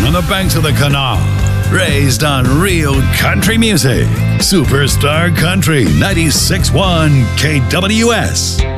on the banks of the canal. Raised on real country music. Superstar Country 96.1 KWS.